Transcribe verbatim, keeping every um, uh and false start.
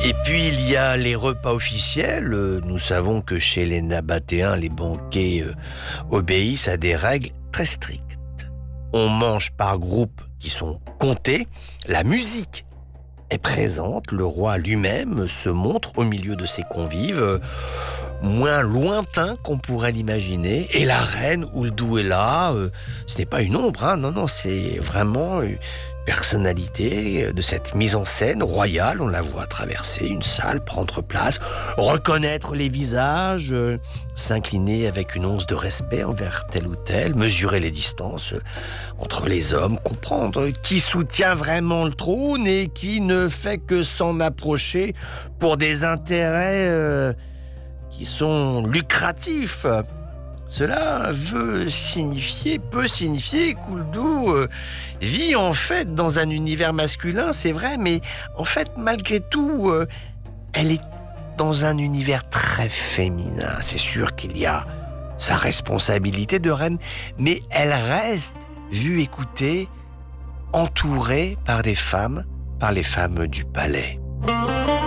Et puis il y a les repas officiels. Nous savons que chez les Nabatéens, les banquets euh, obéissent à des règles très strictes. On mange par groupes qui sont comptés. La musique est présente. Le roi lui-même se montre au milieu de ses convives, euh, moins lointain qu'on pourrait l'imaginer. Et la reine Ouldou est là. Euh, ce n'est pas une ombre, hein, non, non, c'est vraiment une personnalité de cette mise en scène royale. On la voit traverser une salle, prendre place, reconnaître les visages, euh, s'incliner avec une once de respect envers tel ou tel, mesurer les distances entre les hommes, comprendre qui soutient vraiment le trône et qui ne fait que s'en approcher pour des intérêts euh, qui sont lucratifs. Cela veut signifier, peut signifier qu'Ouldou euh, vit en fait dans un univers masculin, c'est vrai, mais en fait, malgré tout, euh, elle est dans un univers très féminin. C'est sûr qu'il y a sa responsabilité de reine, mais elle reste, vue, écoutée, entourée par des femmes, par les femmes du palais.